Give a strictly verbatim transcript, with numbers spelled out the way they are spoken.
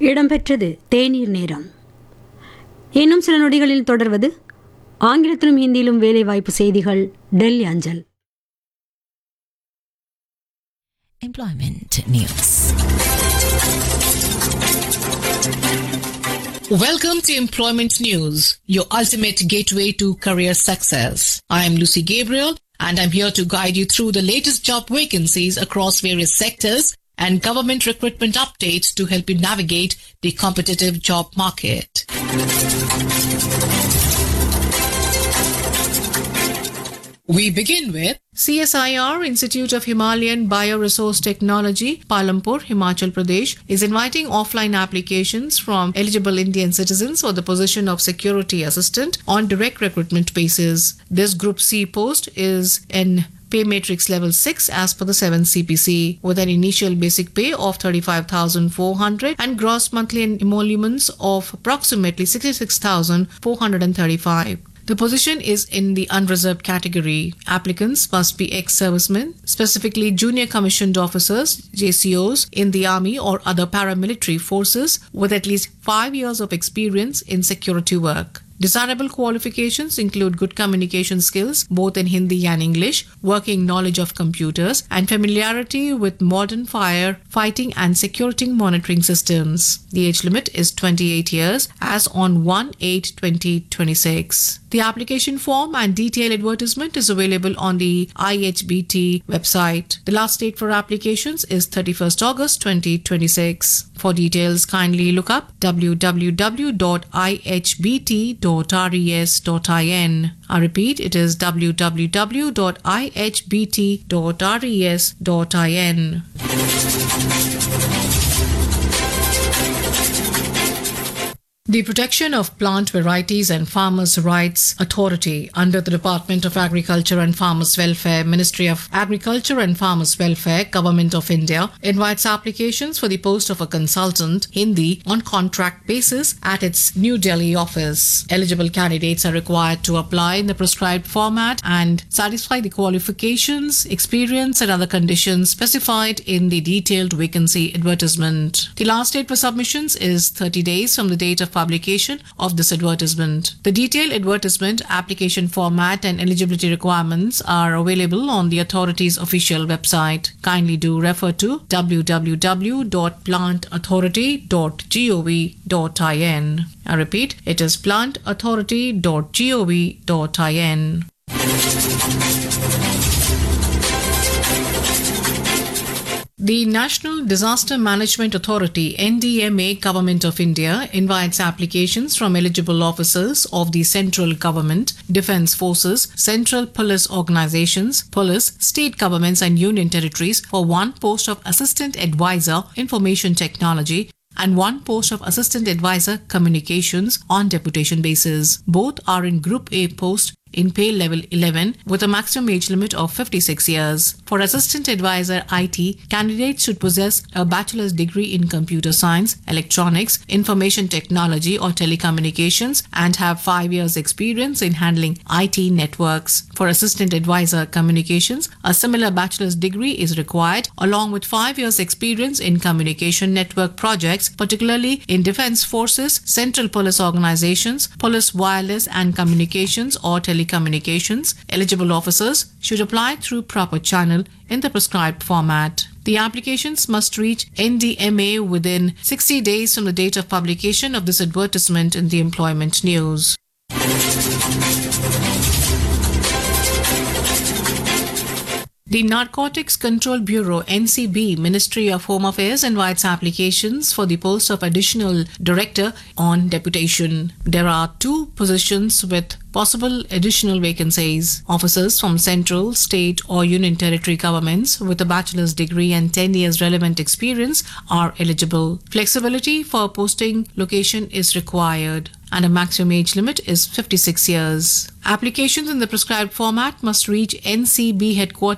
இடம்பெற்றது தேநீர் நேரம். இன்னும் சில நொடிகளில் தொடர்வது ஆங்கிலத்திலும் ஹிந்தியிலும் வேலைவாய்ப்பு செய்திகள் டெல்லி அஞ்சல். Employment news. Welcome to Employment News, your ultimate gateway to career success. I am Lucy Gabriel and I'm here to guide you through the latest job vacancies across various sectors and government recruitment updates to help you navigate the competitive job market. We begin with C S I R Institute of Himalayan Bioresource Technology, Palampur, Himachal Pradesh, is inviting offline applications from eligible Indian citizens for the position of security assistant on direct recruitment basis. This Group C post is in Pay Matrix Level six as per the seventh C P C, with an initial basic pay of thirty-five thousand four hundred and gross monthly emoluments of approximately sixty-six thousand four hundred thirty-five. The position is in the unreserved category. Applicants must be ex-servicemen, specifically junior commissioned officers, J C Os, in the army or other paramilitary forces with at least five years of experience in security work. Desirable qualifications include good communication skills, both in Hindi and English, working knowledge of computers, and familiarity with modern fire, fighting and security monitoring systems. The age limit is twenty-eight years as on one eight twenty twenty-six. The application form and detailed advertisement is available on the I H B T website. The last date for applications is thirty-first August twenty twenty-six. For details, kindly look up w w w dot i h b t dot res dot in. I repeat, it is w w w dot i h b t dot res dot in. The Protection of Plant Varieties and Farmers' Rights Authority under the Department of Agriculture and Farmers' Welfare, Ministry of Agriculture and Farmers' Welfare, Government of India, invites applications for the post of a consultant Hindi on contract basis at its New Delhi office. Eligible candidates are required to apply in the prescribed format and satisfy the qualifications, experience and other conditions specified in the detailed vacancy advertisement. The last date for submissions is thirty days from the date of publication of this advertisement. The detailed advertisement, application format and eligibility requirements are available on the authority's official website. Kindly do refer to w w w dot plant authority dot gov dot in. I repeat, it is plant authority dot gov dot in. The National Disaster Management Authority, N D M A, Government of India, invites applications from eligible officers of the central government, defence forces, central police organizations, police, state governments and union territories for one post of Assistant Advisor Information Technology and one post of Assistant Advisor Communications on deputation basis. Both are in Group A post in pay level eleven with a maximum age limit of fifty-six years. For Assistant Advisor I T, candidates should possess a bachelor's degree in computer science, electronics, information technology or telecommunications and have five years experience in handling I T networks. For Assistant Advisor Communications, a similar bachelor's degree is required along with five years experience in communication network projects, particularly in defense forces, central police organizations, police wireless and communications or telecommunications. Communications. Eligible officers should apply through proper channel in the prescribed format. The applications must reach N D M A within sixty days from the date of publication of this advertisement in the Employment News. The Narcotics Control Bureau, N C B, Ministry of Home Affairs invites applications for the post of Additional Director on deputation. There are two positions with possible additional vacancies. Officers from central, state or union territory governments with a bachelor's degree and ten years relevant experience are eligible. Flexibility for posting location is required and a maximum age limit is fifty-six years. Applications in the prescribed format must reach N C B headquarters